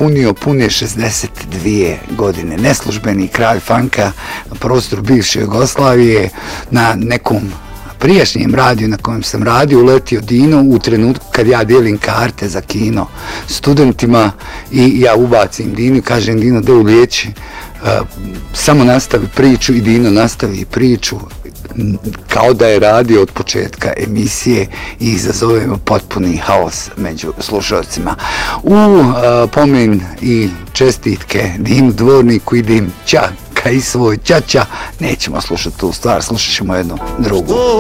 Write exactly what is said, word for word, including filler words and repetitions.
napunio pune šezdeset dvije godine. Neslužbeni kralj funka na prostoru bivše Jugoslavije, na nekom prijašnjem radiju na kojem sam radio uletio Dino u trenutku kad ja dijelim karte za kino studentima i ja ubacim Dino i kažem Dino da ulijeći, uh, samo nastavi priču i Dino nastavi priču kao da je radio od početka emisije i izazovemo potpuni haos među slušalcima. U uh, pomen i čestitke Dinu Dvorniku idem ča kaj svoj čača, nećemo slušati tu stvar, slušat ćemo jednu drugu.